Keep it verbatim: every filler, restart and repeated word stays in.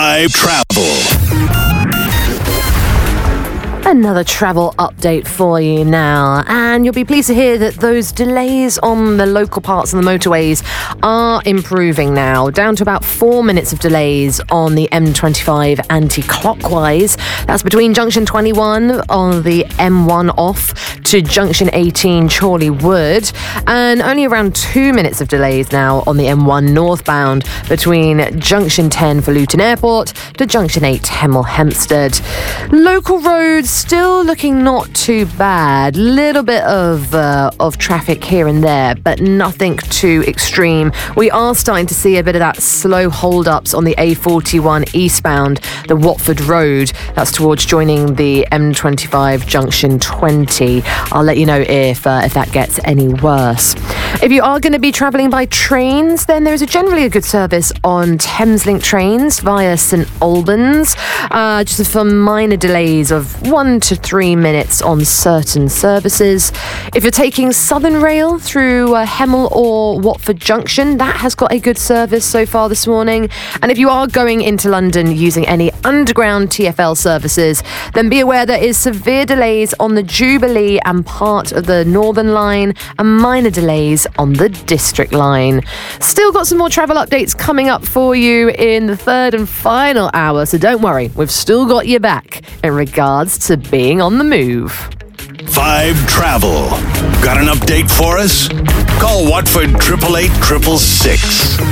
five Travel. Another travel update for you now, and you'll be pleased to hear that those delays on the local parts of the motorways are improving now, down to about four minutes of delays on the M twenty-five anti-clockwise. That's between junction twenty-one on the M one off to junction eighteen Chorley Wood, and only around two minutes of delays now on the M one northbound between junction ten for Luton Airport to junction eight Hemel Hempstead. Local roads still looking not too bad. Little bit of uh, of traffic here and there, but nothing too extreme. We are starting to see a bit of that slow hold-ups on the A forty-one eastbound, the Watford Road. That's towards joining the M twenty-five junction twenty. I'll let you know if uh, if that gets any worse. If you are going to be travelling by trains, then there is a generally a good service on Thameslink trains via St Albans. Uh, just some minor delays of one to three minutes on certain services. If you're taking Southern Rail through uh, Hemel or Watford Junction, that has got a good service so far this morning. And if you are going into London using any underground T F L services, then be aware there is severe delays on the Jubilee and part of the Northern Line, and minor delays on the District Line. Still got some more travel updates coming up for you in the third and final hour, so don't worry, we've still got you back in regards to being on the move. five Travel. Got an update for us? Call Watford eight eight eight, six six six.